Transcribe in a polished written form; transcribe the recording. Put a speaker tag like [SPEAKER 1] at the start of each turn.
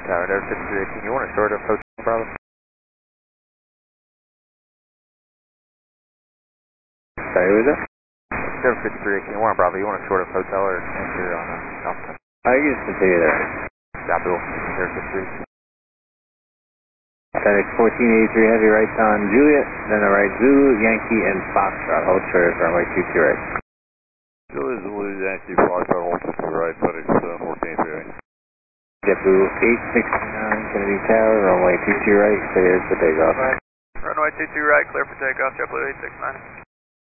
[SPEAKER 1] Tower, Air 6318, you want to short up Hotel Bravo?
[SPEAKER 2] Sorry, what was that?
[SPEAKER 1] Air 6318, 1 Bravo, you want to short up Hotel or enter on Alpha?
[SPEAKER 2] I can just continue there.
[SPEAKER 1] Copy, Air 6318.
[SPEAKER 2] FedEx 1483 heavy right on Juliet, then a right Zulu, Yankee, and Foxtrot. Hold short of runway 22 right.
[SPEAKER 3] Juliet, Zulu, Yankee, Foxtrot, hold 22 right, FedEx 1483.
[SPEAKER 2] JetBlue 869, Kennedy Tower, runway 22 right, clear for takeoff.
[SPEAKER 4] Runway 22 right, clear for takeoff, JetBlue 869.